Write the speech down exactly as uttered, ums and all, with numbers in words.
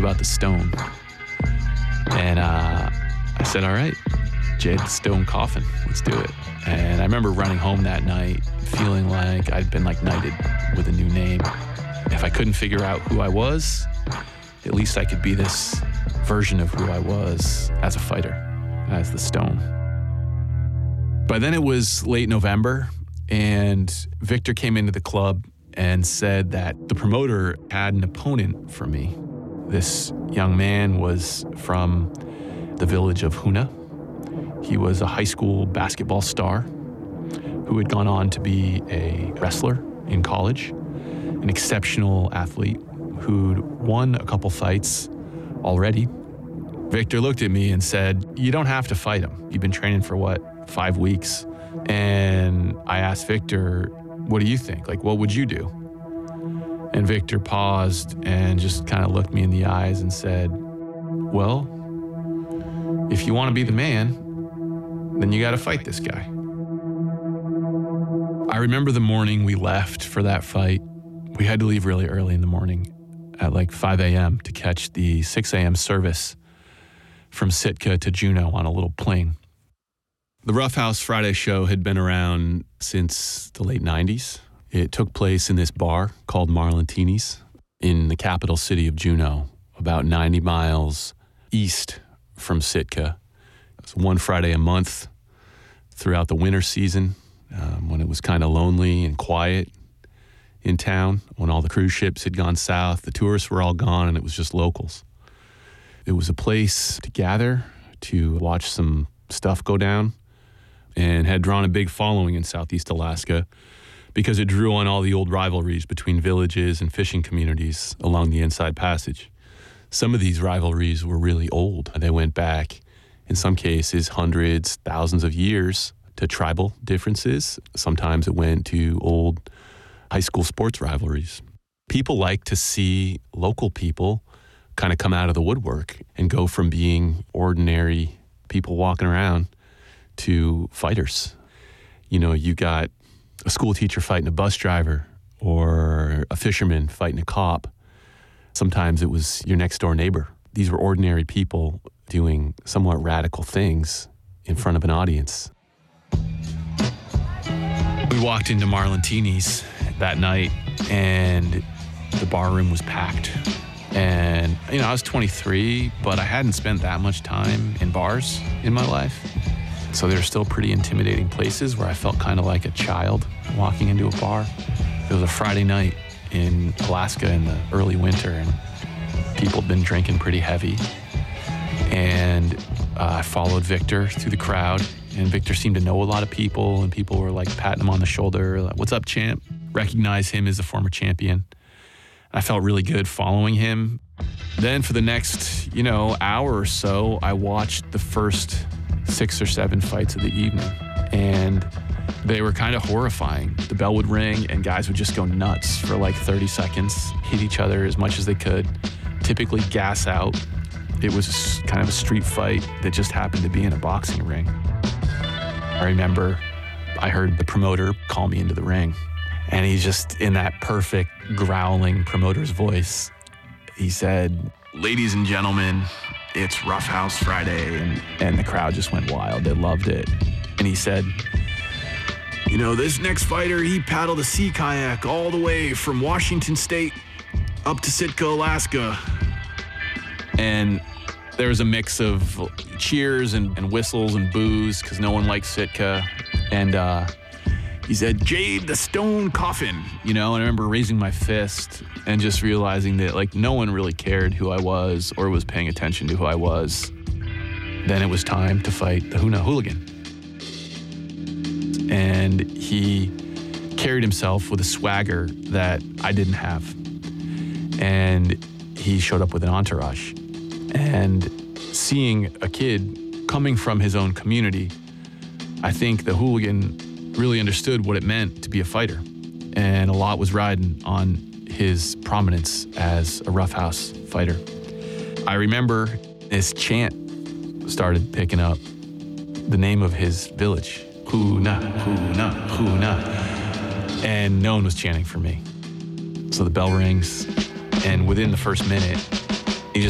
about the stone? And uh, I said, all right, Jade, the Stone Coffin, let's do it. And I remember running home that night feeling like I'd been like knighted with a new name. If I couldn't figure out who I was, at least I could be this version of who I was as a fighter, as the Stone. By then it was late November, and Victor came into the club and said that the promoter had an opponent for me. This young man was from the village of Hoonah. He was a high school basketball star who had gone on to be a wrestler in college, an exceptional athlete who'd won a couple fights already. Victor looked at me and said, you don't have to fight him. You've been training for what, five weeks? And I asked Victor, what do you think? Like, what would you do? And Victor paused and just kind of looked me in the eyes and said, well, if you want to be the man, then you got to fight this guy. I remember the morning we left for that fight. We had to leave really early in the morning at like five a.m. to catch the six a.m. service from Sitka to Juneau on a little plane. The Rough House Friday show had been around since the late nineties. It took place in this bar called Marlentini's in the capital city of Juneau, about ninety miles east from Sitka. It was one Friday a month throughout the winter season, um, when it was kind of lonely and quiet in town, when all the cruise ships had gone south, the tourists were all gone, and it was just locals. It was a place to gather, to watch some stuff go down, and had drawn a big following in Southeast Alaska because it drew on all the old rivalries between villages and fishing communities along the Inside Passage. Some of these rivalries were really old. They went back, in some cases, hundreds, thousands of years to tribal differences. Sometimes it went to old high school sports rivalries. People like to see local people kind of come out of the woodwork and go from being ordinary people walking around to fighters. You know, you got a school teacher fighting a bus driver or a fisherman fighting a cop. Sometimes it was your next door neighbor. These were ordinary people doing somewhat radical things in front of an audience. We walked into Marlentini's that night, and the bar room was packed. And, you know, I was twenty-three, but I hadn't spent that much time in bars in my life. So they were still pretty intimidating places where I felt kind of like a child walking into a bar. It was a Friday night in Alaska in the early winter, and people had been drinking pretty heavy. And uh, I followed Victor through the crowd, and Victor seemed to know a lot of people, and people were like patting him on the shoulder, like, what's up, champ? Recognize him as a former champion. I felt really good following him. Then for the next, you know, hour or so, I watched the first six or seven fights of the evening, and they were kind of horrifying. The bell would ring, and guys would just go nuts for like thirty seconds, hit each other as much as they could, typically gas out. It was kind of a street fight that just happened to be in a boxing ring. I remember I heard the promoter call me into the ring, and he's just in that perfect growling promoter's voice. He said, ladies and gentlemen, it's Rough House Friday, and, and the crowd just went wild. They loved it. And he said, you know, this next fighter, he paddled a sea kayak all the way from Washington State up to Sitka, Alaska. And there was a mix of cheers and, and whistles and boos because no one liked Sitka. And uh, he said, Jade, the Stone Coffin, you know, and I remember raising my fist and just realizing that, like, no one really cared who I was or was paying attention to who I was. Then it was time to fight the Hoonah Hooligan. And he carried himself with a swagger that I didn't have. And he showed up with an entourage. And seeing a kid coming from his own community, I think the hooligan really understood what it meant to be a fighter. And a lot was riding on his prominence as a Rough House fighter. I remember this chant started picking up the name of his village, Hoonah, Hoonah, Hoonah. And no one was chanting for me. So the bell rings, and within the first minute,